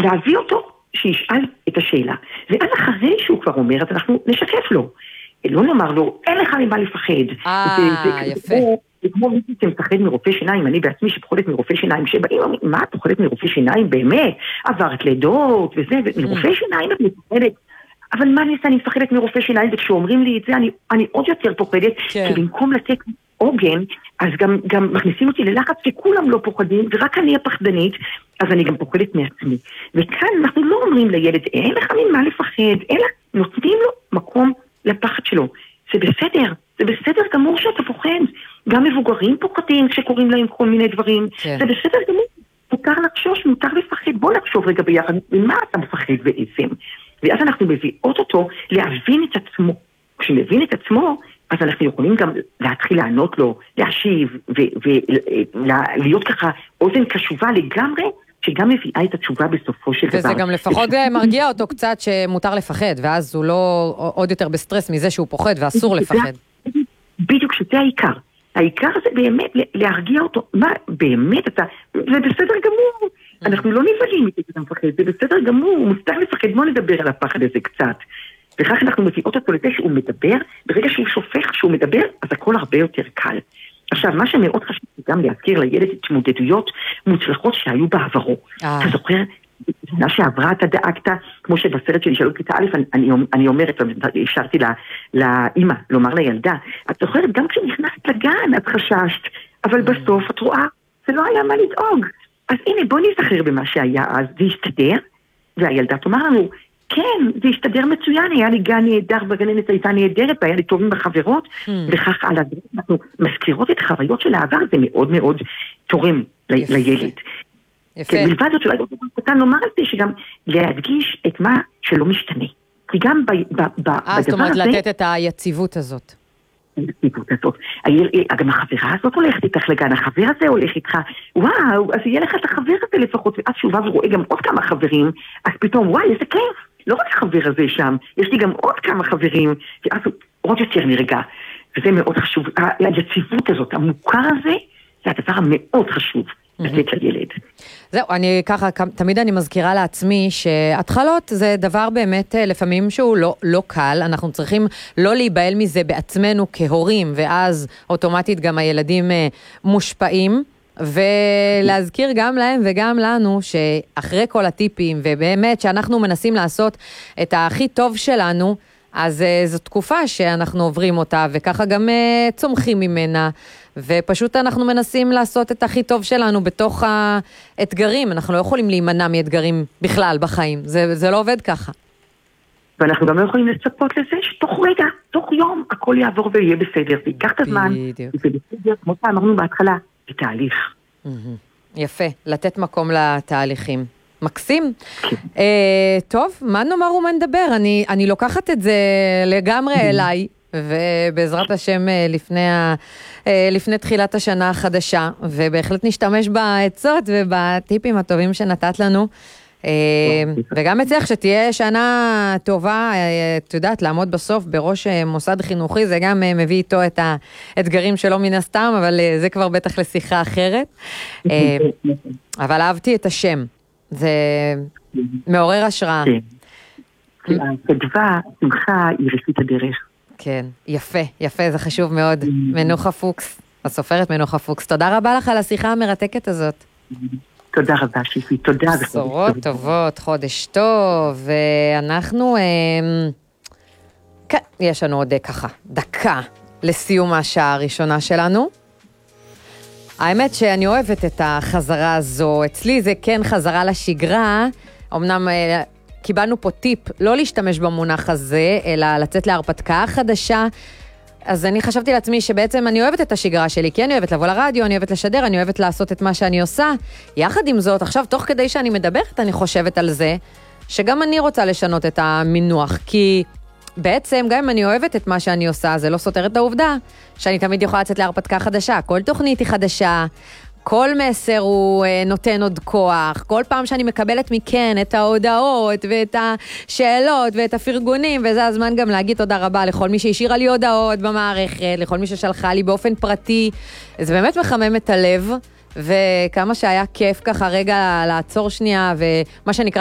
להביא אותו שישאל את השאלה. ואז אחרי שהוא כבר אומר, אז אנחנו נשקף לו. לא נאמר לו, אין לך ממה לפחד. יפה. זה כמו מישהו שמפחד מרופא שיניים, אני בעצמי שפוחדת מרופא שיניים, שבאים, מה את פוחדת מרופא שיניים באמת? עברת לידות וזה, ומרופא שיניים את מפחדת. אבל מה אני עושה? אני מפחדת מרופא שיניים, וכשאומרים לי את זה, אני עוד יותר פוחדת, כי במקום לתת עוגן, אז גם מכניסים אותי ללחץ, שכולם לא פוחדים, ורק אני הפחדנית, אז אני גם פוחדת מעצמי. וכאן אנחנו לא אומרים לילד, אין לך ממה לפחד, אלא נותנים לו מקום לפחד שלו. זה בסדר, זה בסדר גמור שאתה פוחד. גם מבוגרים פוחדים שקוראים להם כל מיני דברים. זה בסדר גמור, מותר לחשוש, מותר לפחד. בוא לחשוב רגע ביחד, ממה אתה מפחד בעצם? ואז אנחנו מביאות אותו להבין את עצמו. כשמבין את עצמו, אז אנחנו יכולים גם להתחיל לענות לו, להשיב, ולהיות ככה אוזן קשובה לגמרי, שגם מביאה את התשובה בסופו של דבר. וזה גם לפחות מרגיע אותו קצת שמותר לפחד, ואז הוא לא עוד יותר בסטרס מזה שהוא פוחד ואסור לפחד. בדיוק, שזה העיקר. העיקר זה באמת להרגיע אותו. מה, באמת אתה, זה בסדר גמור. אנחנו לא נבלים איתי שאתה מפחד, זה בסדר גמור, הוא מוסתר לפחד, בוא נדבר על הפחד הזה קצת. וכך אנחנו מביאות אותו לזה שהוא מדבר, ברגע שהוא שופך, שהוא מדבר, אז הכל הרבה יותר קל. עכשיו, מה שמאוד חשוב גם להזכיר לילד התמודדויות מוצלחות שהיו בעברו. אתה זוכר, שנה שעברה אתה דאגת, כמו שבסרט שלי שאלו כיתה א', אני אומרת, השארתי לאמא, לומר לילדה, את זוכרת, גם כשנכנסת לגן את חששת, אבל בסוף את רואה, זה לא היה מה לדאוג. אז הנה, בוא נזכר במה שהיה אז, זה יסתדר, והילדה תאמר לנו, כן, זה יסתדר מצוין, היה לי גן נהדר, בגננת הייתה נהדרת, והיה לי טוב עם החברות, וכך על הדרך, אנחנו מזכירות את החוויות של העבר, זה מאוד מאוד תורם לילד. יפה. מלבד זאת, אולי אותה נאמר על זה, שגם להדגיש את מה שלא משתנה. כי גם בדבר הזה... זאת אומרת, לתת את היציבות הזאת. גם החברה הזאת הולכת איתך לגן, החבר הזה הולך איתך, וואו, אז יהיה לך את החבר הזה לפחות, ואז שהוא בא ורואה גם עוד כמה חברים, אז פתאום, וואי, איזה כיף, לא רק החבר הזה שם, יש לי גם עוד כמה חברים, ואז הוא עוד יותר נרגע, וזה מאוד חשוב, היציבות הזאת, המוכר הזה, זה הדבר המאוד חשוב לתת לילד. זהו, אני ככה, תמיד אני מזכירה לעצמי שהתחלות זה דבר באמת לפעמים שהוא לא קל, אנחנו צריכים לא להיבהל מזה בעצמנו כהורים, ואז אוטומטית גם הילדים מושפעים, ולהזכיר גם להם וגם לנו שאחרי כל הטיפים, ובאמת שאנחנו מנסים לעשות את הכי טוב שלנו, אז זו תקופה שאנחנו עוברים אותה, וככה גם צומחים ממנה, ופשוט אנחנו מנסים לעשות את הכי טוב שלנו בתוך האתגרים. אנחנו לא יכולים להימנע מאתגרים בכלל בחיים. זה לא עובד ככה. ואנחנו גם לא יכולים לצפות לזה שתוך רגע, תוך יום, הכל יעבור ויהיה בסדר. זה ייקח את הזמן. ובסדר, כמו שאמרנו בהתחלה, זה תהליך. יפה, לתת מקום לתהליכים. מקסים. טוב, מה נאמר ומה נדבר? אני לוקחת את זה לגמרי אליי, ובעזרת השם לפני תחילת השנה החדשה, ובהחלט נשתמש בעצות ובטיפים הטובים שנתת לנו, וגם אצלך שתהיה שנה טובה, את יודעת, לעמוד בסוף בראש מוסד חינוכי, זה גם מביא איתו את האתגרים שלו מן הסתם, אבל זה כבר בטח לשיחה אחרת. אבל אהבתי את השם, זה מעורר השראה. כתבה, שמחה, היא ראשית הדרך. כן, יפה, זה חשוב מאוד. מנוחה פוקס, הסופרת מנוחה פוקס. תודה רבה לך על השיחה המרתקת הזאת. תודה רבה, שיפי, תודה. בשורות טובות, חודש טוב, ואנחנו, כן, יש לנו עוד ככה, דקה לסיום השעה הראשונה שלנו. האמת שאני אוהבת את החזרה הזו, אצלי זה כן חזרה לשגרה, אמנם קיבלנו פה טיפ לא להשתמש במונח הזה, אלא לצאת להרפתקה חדשה, אז אני חשבתי לעצמי שבעצם אני אוהבת את השגרה שלי, כי אני אוהבת לבוא לרדיו, אני אוהבת לשדר, אני אוהבת לעשות את מה שאני עושה. יחד עם זאת, עכשיו תוך כדי שאני מדברת, אני חושבת על זה, שגם אני רוצה לשנות את המינוח, כי בעצם גם אם אני אוהבת את מה שאני עושה, זה לא סותר את העובדה, שאני תמיד יכולה לצאת להרפתקה חדשה, כל תוכנית היא חדשה, כל מסר הוא נותן עוד כוח, כל פעם שאני מקבלת מכן את ההודעות ואת השאלות ואת הפרגונים, וזה הזמן גם להגיד תודה רבה לכל מי שהשאירה לי הודעות במערכת, לכל מי ששלחה לי באופן פרטי, זה באמת מחמם את הלב, וכמה שהיה כיף ככה רגע לעצור שנייה, ומה שנקרא